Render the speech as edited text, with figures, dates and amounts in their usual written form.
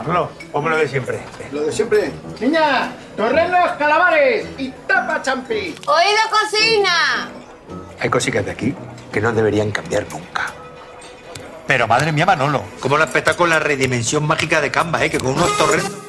No, ponme lo de siempre. Lo de siempre. Niña, torrenos, calamares y tapa champi. ¡Oído, cocina! Hay cositas de aquí que no deberían cambiar nunca. Pero madre mía, Manolo, cómo la espectacular redimensión mágica de Canva, que con unos torres...